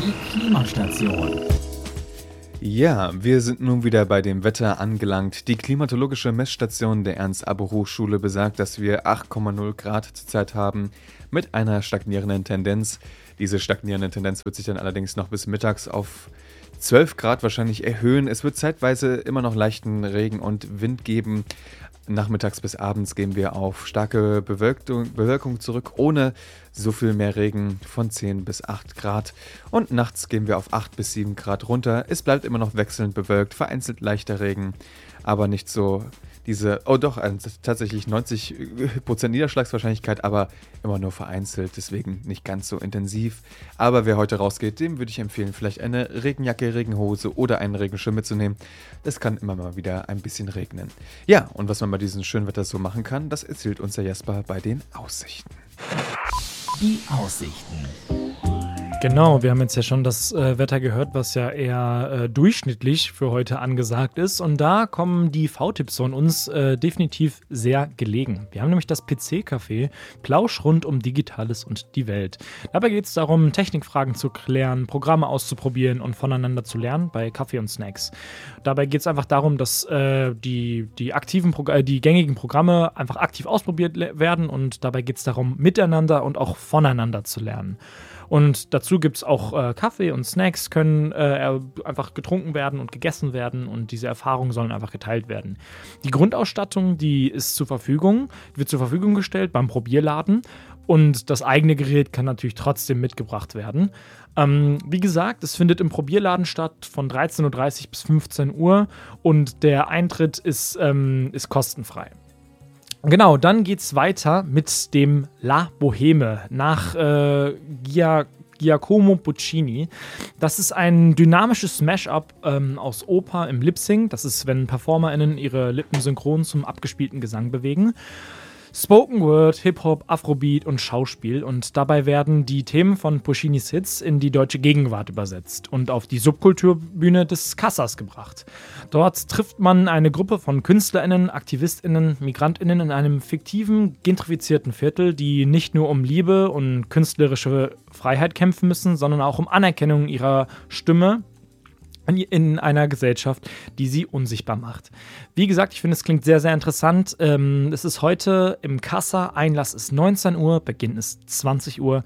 Die Klimastation. Ja, wir sind nun wieder bei dem Wetter angelangt. Die klimatologische Messstation der Ernst-Abbe-Hochschule besagt, dass wir 8,0 Grad zurzeit haben mit einer stagnierenden Tendenz. Diese stagnierende Tendenz wird sich dann allerdings noch bis mittags auf 12 Grad wahrscheinlich erhöhen. Es wird zeitweise immer noch leichten Regen und Wind geben. Nachmittags bis abends gehen wir auf starke Bewölkung zurück, ohne so viel mehr Regen von 10 bis 8 Grad. Und nachts gehen wir auf 8 bis 7 Grad runter. Es bleibt immer noch wechselnd bewölkt, vereinzelt leichter Regen, aber nicht so tatsächlich 90% Niederschlagswahrscheinlichkeit, aber immer nur vereinzelt, deswegen nicht ganz so intensiv. Aber wer heute rausgeht, dem würde ich empfehlen, vielleicht eine Regenjacke, Regenhose oder einen Regenschirm mitzunehmen. Es kann immer mal wieder ein bisschen regnen. Ja, und was man bei diesem schönen Wetter so machen kann, das erzählt uns der Jasper bei den Aussichten. Die Aussichten. Genau, wir haben jetzt ja schon das Wetter gehört, was ja eher durchschnittlich für heute angesagt ist. Und da kommen die V-Tipps von uns definitiv sehr gelegen. Wir haben nämlich das PC-Café, Plausch rund um Digitales und die Welt. Dabei geht es darum, Technikfragen zu klären, Programme auszuprobieren und voneinander zu lernen bei Kaffee und Snacks. Dabei geht es einfach darum, dass die gängigen Programme einfach aktiv ausprobiert werden und dabei geht es darum, miteinander und auch voneinander zu lernen. Und dazu gibt es auch Kaffee und Snacks, können einfach getrunken werden und gegessen werden und diese Erfahrungen sollen einfach geteilt werden. Die Grundausstattung, die wird zur Verfügung gestellt beim Probierladen und das eigene Gerät kann natürlich trotzdem mitgebracht werden. Wie gesagt, es findet im Probierladen statt von 13:30 Uhr bis 15 Uhr und der Eintritt ist kostenfrei. Genau, dann geht's weiter mit dem La Boheme nach Giacomo Puccini. Das ist ein dynamisches Smash-up aus Oper im Lip-Sync. Das ist, wenn PerformerInnen ihre Lippen synchron zum abgespielten Gesang bewegen. Spoken Word, Hip-Hop, Afrobeat und Schauspiel und dabei werden die Themen von Puccinis Hits in die deutsche Gegenwart übersetzt und auf die Subkulturbühne des Cassas gebracht. Dort trifft man eine Gruppe von KünstlerInnen, AktivistInnen, MigrantInnen in einem fiktiven, gentrifizierten Viertel, die nicht nur um Liebe und künstlerische Freiheit kämpfen müssen, sondern auch um Anerkennung ihrer Stimme in einer Gesellschaft, die sie unsichtbar macht. Wie gesagt, ich finde, es klingt sehr, sehr interessant. Es ist heute im Kassa, Einlass ist 19 Uhr, Beginn ist 20 Uhr.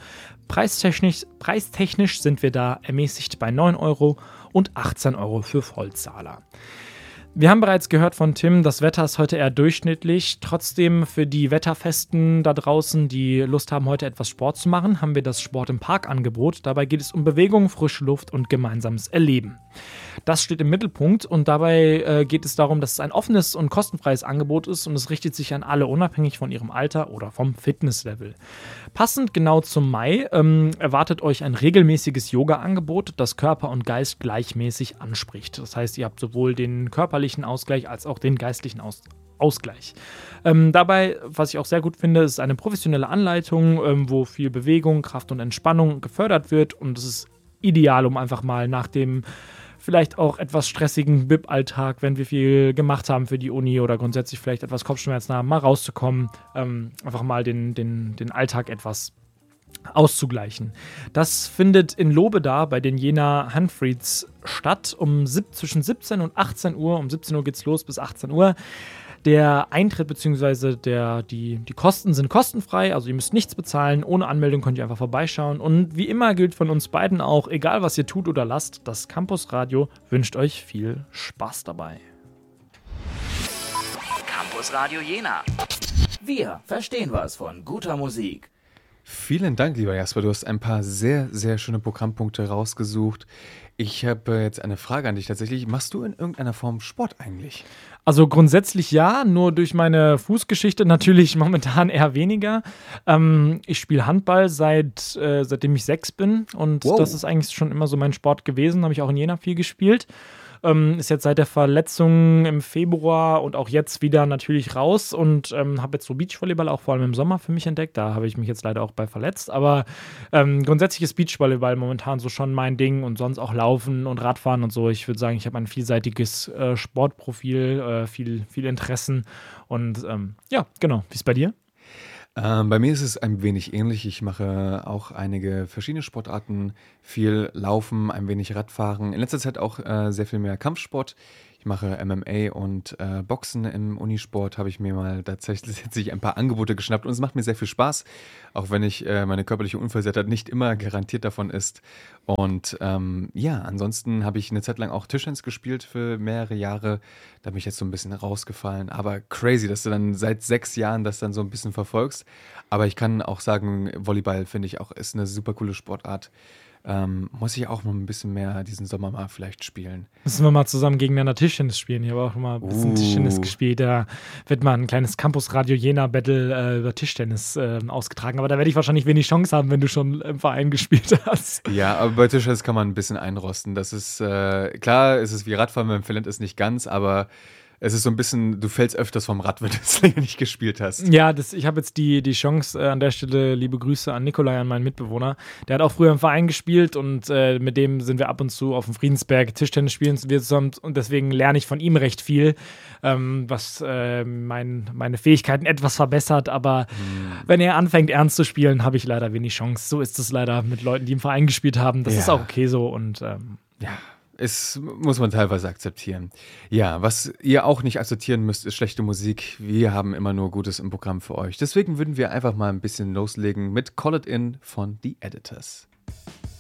Preistechnisch sind wir da ermäßigt bei 9 Euro und 18 Euro für Vollzahler. Wir haben bereits gehört von Tim, das Wetter ist heute eher durchschnittlich. Trotzdem für die Wetterfesten da draußen, die Lust haben, heute etwas Sport zu machen, haben wir das Sport im Park-Angebot. Dabei geht es um Bewegung, frische Luft und gemeinsames Erleben. Das steht im Mittelpunkt und dabei geht es darum, dass es ein offenes und kostenfreies Angebot ist und es richtet sich an alle, unabhängig von ihrem Alter oder vom Fitnesslevel. Passend genau zum Mai erwartet euch ein regelmäßiges Yoga-Angebot, das Körper und Geist gleichmäßig anspricht. Das heißt, ihr habt sowohl den körperlichen Ausgleich als auch den geistlichen Ausgleich. Dabei, was ich auch sehr gut finde, ist eine professionelle Anleitung, wo viel Bewegung, Kraft und Entspannung gefördert wird und es ist ideal, um einfach mal nach dem vielleicht auch etwas stressigen BIP-Alltag, wenn wir viel gemacht haben für die Uni oder grundsätzlich vielleicht etwas Kopfschmerzen haben, mal rauszukommen, einfach mal den Alltag etwas auszugleichen. Das findet in Lobeda bei den Jena Hanfrieds statt zwischen 17 und 18 Uhr. Um 17 Uhr geht's los bis 18 Uhr. Der Eintritt bzw. die Kosten sind kostenfrei, also ihr müsst nichts bezahlen. Ohne Anmeldung könnt ihr einfach vorbeischauen. Und wie immer gilt von uns beiden auch, egal was ihr tut oder lasst, das Campus Radio wünscht euch viel Spaß dabei. Campus Radio Jena. Wir verstehen was von guter Musik. Vielen Dank, lieber Jasper. Du hast ein paar sehr, sehr schöne Programmpunkte rausgesucht. Ich habe jetzt eine Frage an dich tatsächlich. Machst du in irgendeiner Form Sport eigentlich? Also grundsätzlich ja, nur durch meine Fußgeschichte natürlich momentan eher weniger. Ich spiele Handball seitdem ich 6 bin und Das ist eigentlich schon immer so mein Sport gewesen. Habe ich auch in Jena viel gespielt. Ist jetzt seit der Verletzung im Februar und auch jetzt wieder natürlich raus und habe jetzt so Beachvolleyball auch vor allem im Sommer für mich entdeckt. Da habe ich mich jetzt leider auch bei verletzt, aber grundsätzlich ist Beachvolleyball momentan so schon mein Ding und sonst auch Laufen und Radfahren und so. Ich würde sagen, ich habe ein vielseitiges Sportprofil, viel Interessen und ja, genau. Wie ist bei dir? Bei mir ist es ein wenig ähnlich. Ich mache auch einige verschiedene Sportarten, viel Laufen, ein wenig Radfahren. In letzter Zeit auch sehr viel mehr Kampfsport. Ich mache MMA und Boxen im Unisport. Habe ich mir mal tatsächlich ein paar Angebote geschnappt und es macht mir sehr viel Spaß, auch wenn ich meine körperliche Unversehrtheit nicht immer garantiert davon ist. Und ja, ansonsten habe ich eine Zeit lang auch Tischtennis gespielt für mehrere Jahre. Da bin ich jetzt so ein bisschen rausgefallen. Aber crazy, dass du dann seit 6 Jahren das dann so ein bisschen verfolgst. Aber ich kann auch sagen, Volleyball finde ich auch ist eine super coole Sportart. Muss ich auch mal ein bisschen mehr diesen Sommer mal vielleicht spielen. Müssen wir mal zusammen gegeneinander Tischtennis spielen. Ich habe auch mal ein bisschen Tischtennis gespielt. Da wird mal ein kleines Campus-Radio Jena-Battle über Tischtennis ausgetragen. Aber da werde ich wahrscheinlich wenig Chance haben, wenn du schon im Verein gespielt hast. Ja, aber bei Tischtennis kann man ein bisschen einrosten. Das ist, klar, es ist wie Radfahren, man verlernt es nicht ganz, aber es ist so ein bisschen, du fällst öfters vom Rad, wenn du es länger nicht gespielt hast. Ja, ich habe jetzt die Chance an der Stelle, liebe Grüße an Nikolai, an meinen Mitbewohner. Der hat auch früher im Verein gespielt und mit dem sind wir ab und zu auf dem Friedensberg Tischtennis spielen wir zusammen und deswegen lerne ich von ihm recht viel, was meine Fähigkeiten etwas verbessert, aber wenn er anfängt ernst zu spielen, habe ich leider wenig Chance. So ist es leider mit Leuten, die im Verein gespielt haben. Das ist auch okay so und ja. Es muss man teilweise akzeptieren. Ja, was ihr auch nicht akzeptieren müsst, ist schlechte Musik. Wir haben immer nur Gutes im Programm für euch. Deswegen würden wir einfach mal ein bisschen loslegen mit Call It In von The Editors.